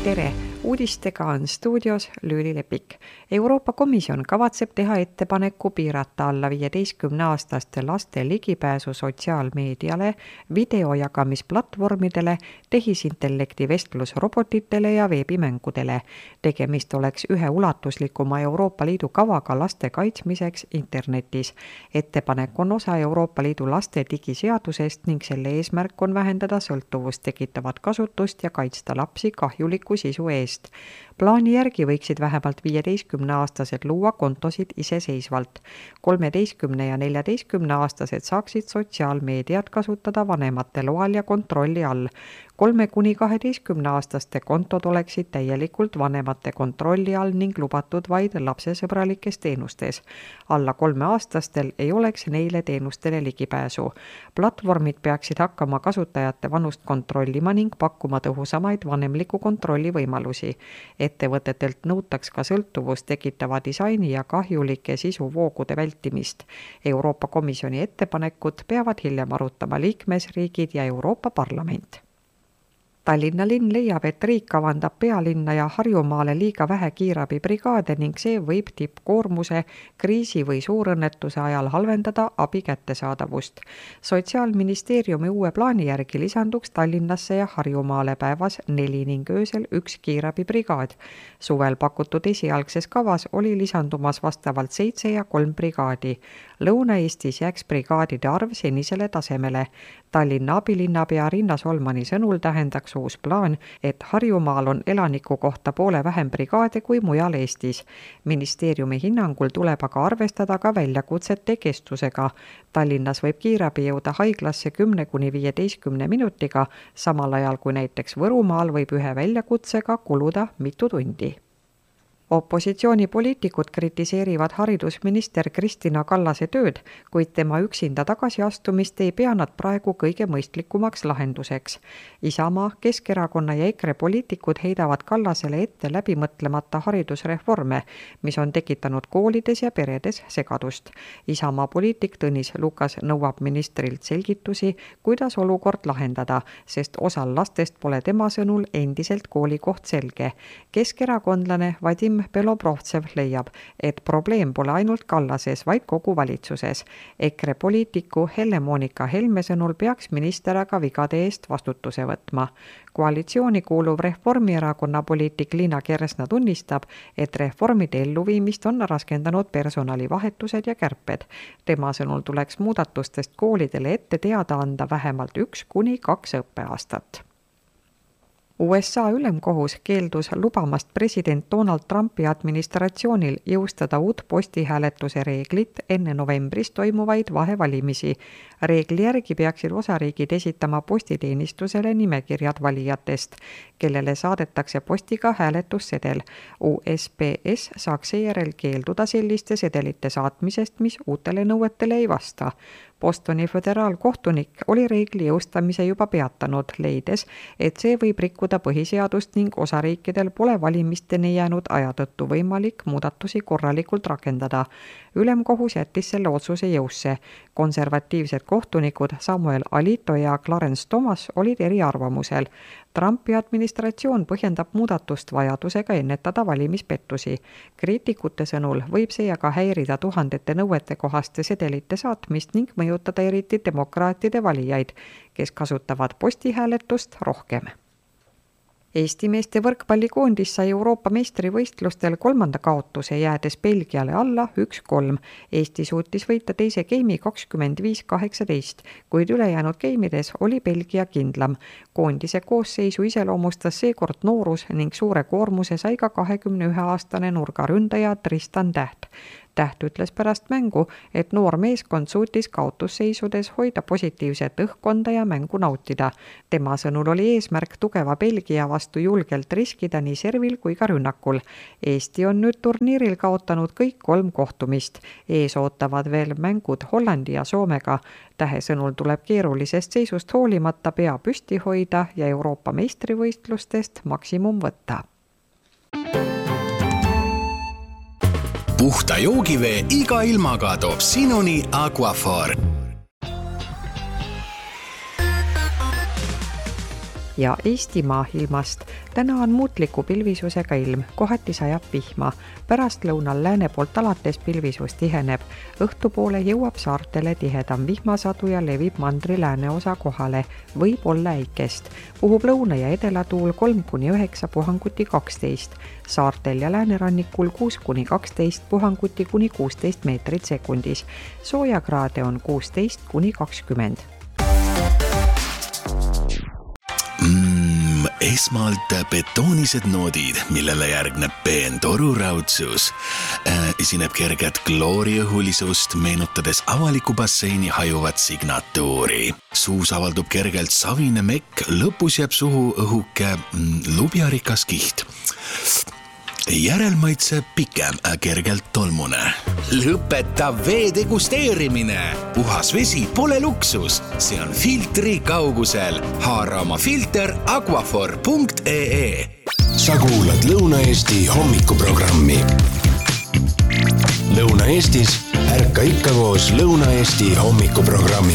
Tere! Uudistega on stuudios Lüüli Lepik. Euroopa Komisjon kavatseb teha ettepaneku piirata alla 15-aastaste laste ligipääsu sotsiaalmeediale, videojagamisplatvormidele, tehisintellekti vestlusrobotitele ja veebimängudele. Tegemist oleks ühe ulatuslikuma Euroopa Liidu kavaga laste kaitsmiseks internetis. Ettepanek on osa Euroopa Liidu laste digiseadusest ning selle eesmärk on vähendada sõltuvust tekitavat kasutust ja kaitsta lapsi kahjuliku sisu eest. Plaani järgi võiksid vähemalt 15-aastased luua kontosid iseseisvalt. 13- ja 14-aastased saaksid sotsiaalmeediat kasutada vanemate loal ja kontrolli all. 3–12-aastaste kontod oleksid täielikult vanemate kontrolli all ning lubatud vaid lapsesõbralikes teenustes. Alla 3-aastastel ei oleks neile teenustele ligipääsu. Platvormid peaksid hakkama kasutajate vanust kontrollima ning pakkuma tõhusamaid vanemliku kontrolli võimalusi. Ettevõtetelt nõutaks ka sõltuvust tekitava disaini ja kahjulike sisuvoogude vältimist. Euroopa Komisjoni ettepanekut peavad hiljem arutama liikmesriigid ja Euroopa Parlament. Tallinna linn leiab, et riik kavandab pealinna ja Harjumaale liiga vähe kiirabibrigaade ning see võib tippkoormuse, kriisi või suurõnnetuse ajal halvendada abi kättesaadavust. Sotsiaalministeeriumi uue plaani järgi lisanduks Tallinnasse ja Harjumaale päevas 4 ning öösel 1 kiirabibrigaad. Suvel pakutud esialgses kavas oli lisandumas vastavalt 7 ja 3 brigaadi. Lõuna-Eestis jääks brigaadide arv senisele tasemele. Tallinna abilinnapea Riina Solmani sõnul tähendaks uus plaan, et Harjumaal on elaniku kohta poole vähem brigaade kui mujal Eestis. Ministeeriumi hinnangul tuleb aga arvestada ka väljakutsete kestusega. Tallinnas võib kiirabi jõuda haiglasse 10–15 minutiga, samal ajal kui näiteks Võrumaal võib ühe väljakutsega kuluda mitu tundi. Opositsioonipoliitikud kritiseerivad haridusminister Kristina Kallase tööd, kuid tema üksinda tagasiastumist ei pea nad praegu kõige mõistlikumaks lahenduseks. Isamaa, Keskerakonna ja EKRE poliitikud heidavad Kallasele ette läbimõtlemata haridusreforme, mis on tekitanud koolides ja peredes segadust. Isamaa poliitik Tõnis Lukas nõuab ministrilt selgitusi, kuidas olukord lahendada, sest osal lastest pole tema sõnul endiselt koolikoht selge. Keskerakondlane Vadim Belobrovtsev leiab, et probleem pole ainult Kallases, vaid kogu valitsuses. EKRE poliitiku Helle-Moonika Helme sõnul peaks minister aga vigade eest vastutuse võtma. Koalitsiooni kuuluv Reformierakonna poliitik Liina Kersna tunnistab, et reformide elluviimist on raskendanud personalivahetused ja kärped. Tema sõnul tuleks muudatustest koolidele ette teada anda vähemalt 1–2 õppeaastat. USA ülemkohus keeldus lubamast president Donald Trumpi administratsioonil jõustada uut postihääletuse reeglit enne novembris toimuvaid vahevalimisi. Reegli järgi peaksid osariigid esitama postiteenistusele nimekirjad valijatest, kellele saadetakse postiga hääletussedel. USPS saaks seejärel keelduda selliste sedelite saatmisest, mis uutele nõuetele ei vasta. Bostoni föderaalkohtunik oli reegli jõustamise juba peatanud, leides, et see võib rikkuda põhiseadust ning osariikidel pole valimisteni jäänud aja tõttu võimalik muudatusi korralikult rakendada. Ülemkohus jättis selle otsuse jõusse. Konservatiivsed kohtunikud Samuel Alito ja Clarence Thomas olid eriarvamusel. Trumpi administratsioon põhjendab muudatust vajadusega ennetada valimispettusi. Kriitikute sõnul võib see aga häirida tuhandete nõuete kohaste sedelite saatmist ning mõjutada eriti demokraatide valijaid, kes kasutavad postihääletust rohkem. Eesti meeste võrkpallikoondis sai Euroopa meistrivõistlustel 3. kaotuse jäädes Belgiale alla 1-3. Eesti suutis võita teise geimi 25-18, kuid ülejäänud geimides oli Belgia kindlam. Koondise koosseisu iseloomustas seekord noorus ning suure koormuse sai ka 21-aastane nurgaründaja Tristan Täht. Täht ütles pärast mängu, et noor meeskond suutis kaotusseisudes hoida positiivset õhkkonda ja mängu nautida. Tema sõnul oli eesmärk tugeva Belgia vastu julgelt riskida nii servil kui ka rünnakul. Eesti on nüüd turniiril kaotanud kõik 3 kohtumist. Ees ootavad veel mängud Hollandi ja Soomega. Tähe sõnul tuleb keerulisest seisust hoolimata pea püsti hoida ja Euroopa meistrivõistlustest maksimum võtta. Puhta joogivee iga ilmaga toob sinuni Aquaphor. Ja Eestimaa ilmast. Täna on muutliku pilvisusega ilm, kohati sajab vihma. Pärastlõunal lääne poolt alates pilvisus tiheneb. Õhtupoole jõuab saartele tihedam vihmasadu ja levib mandri lääneosa kohale. Võib olla äikest. Puhub lõuna ja edelatuul 3-9 puhanguti 12. Saartel ja läänerannikul 6-12 puhanguti kuni 16 meetrit sekundis. Soojakraade on 16-20. Esmalt betoonised noodid, millele järgneb peen toruraudsus. Esineb kerget klooriõhulisust, meenutades avaliku basseini hajuvat signatuuri. Suus avaldub kergelt savine mekk, lõpus jääb suhu õhuke lubjarikas kiht. Järelmaitse pikem, kergelt tolmune. Lõpeta vee degusteerimine. Puhas vesi pole luksus, see on filtri kaugusel. Haara oma filter aquafor.ee. Sa kuulad Lõuna-Eesti hommikuprogrammi. Lõuna-Eestis ärka ikka koos Lõuna-Eesti hommikuprogrammi.